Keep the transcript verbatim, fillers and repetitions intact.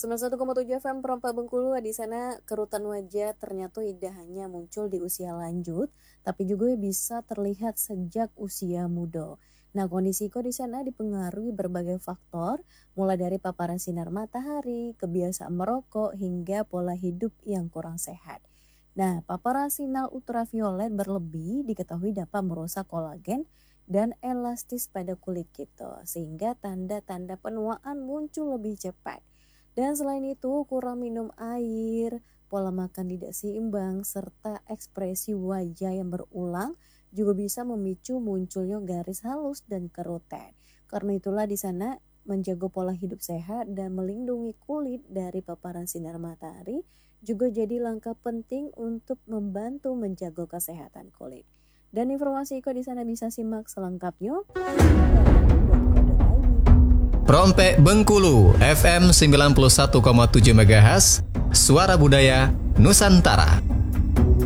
sembilan puluh satu koma tujuh F M Perompak Bengkulu, di sana kerutan wajah ternyata tidak hanya muncul di usia lanjut, tapi juga bisa terlihat sejak usia muda. Nah, kondisi kok di sana dipengaruhi berbagai faktor, mulai dari paparan sinar matahari, kebiasaan merokok, hingga pola hidup yang kurang sehat. Nah, paparan sinar ultraviolet berlebih diketahui dapat merusak kolagen dan elastis pada kulit kita, sehingga tanda-tanda penuaan muncul lebih cepat. Dan selain itu, kurang minum air, pola makan tidak seimbang, serta ekspresi wajah yang berulang juga bisa memicu munculnya garis halus dan kerutan. Karena itulah di sana menjaga pola hidup sehat dan melindungi kulit dari paparan sinar matahari juga jadi langkah penting untuk membantu menjaga kesehatan kulit. Dan informasi Iko di sana bisa simak selengkapnya. Perompak Bengkulu F M sembilan puluh satu koma tujuh MHz, Suara Budaya Nusantara.